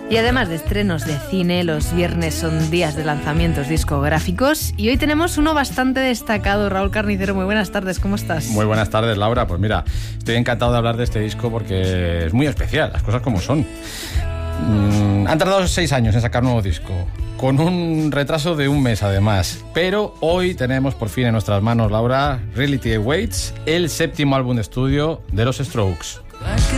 Y además de estrenos de cine, los viernes son días de lanzamientos discográficos y hoy tenemos uno bastante destacado. Raúl Carnicero, muy buenas tardes, ¿cómo estás? Muy buenas tardes, Laura. Pues mira, estoy encantado de hablar de este disco porque es muy especial, las cosas como son. Han tardado 6 años en sacar nuevo disco, con un retraso de un mes además. Pero hoy tenemos por fin en nuestras manos, Laura, Reality Awaits, el 7º álbum de estudio de los Strokes.